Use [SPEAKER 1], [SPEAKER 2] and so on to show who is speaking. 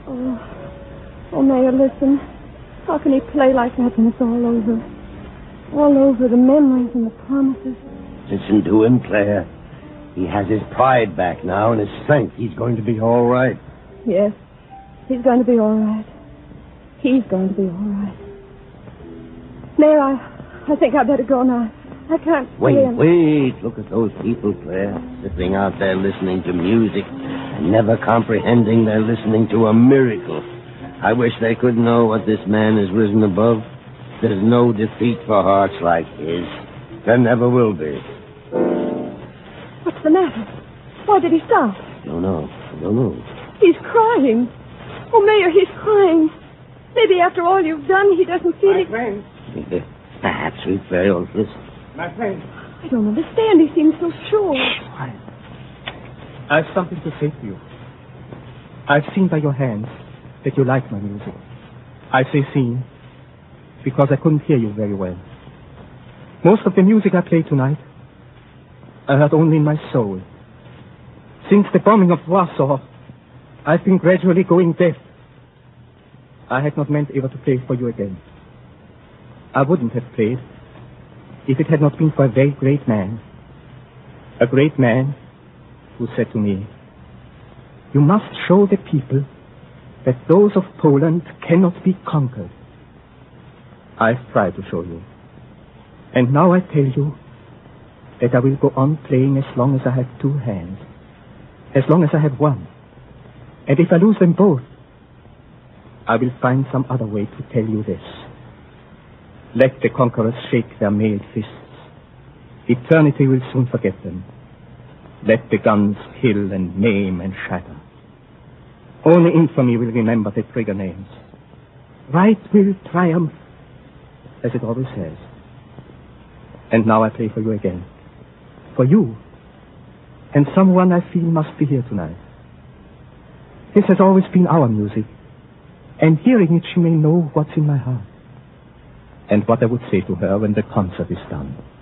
[SPEAKER 1] Oh, Mayor, listen. How can he play like that when it's all over? All over, the memories and the promises.
[SPEAKER 2] Listen to him, Claire. He has his pride back now and his strength. He's going to be all right.
[SPEAKER 1] Yes, he's going to be all right. He's going to be all right. Mayor, I think I'd better go now. I can't...
[SPEAKER 2] Wait. Look at those people, Claire. Sitting out there listening to music and never comprehending they're listening to a miracle. I wish they could know what this man has risen above. There's no defeat for hearts like his. There never will be.
[SPEAKER 1] What's the matter? Why did he stop?
[SPEAKER 2] I don't know.
[SPEAKER 1] He's crying. Oh, Mayor, he's crying. Maybe after all you've done, he doesn't feel it.
[SPEAKER 3] My friend.
[SPEAKER 2] Perhaps we failed. Listen.
[SPEAKER 3] My friend.
[SPEAKER 1] I don't understand. He seems so sure.
[SPEAKER 3] Quiet. I've something to say to you. I've seen by your hands that you like my music. I say seen because I couldn't hear you very well. Most of the music I play tonight, I heard only in my soul. Since the bombing of Warsaw, I've been gradually going deaf. I had not meant ever to play for you again. I wouldn't have played if it had not been for a very great man. A great man who said to me, "You must show the people that those of Poland cannot be conquered." I've tried to show you. And now I tell you that I will go on playing as long as I have two hands, as long as I have one. And if I lose them both, I will find some other way to tell you this. Let the conquerors shake their mailed fists. Eternity will soon forget them. Let the guns kill and maim and shatter. Only infamy will remember the trigger names. Right will triumph, as it always has. And now I play for you again. For you. And someone I feel must be here tonight. This has always been our music. And hearing it, she may know what's in my heart. And what I would say to her when the concert is done.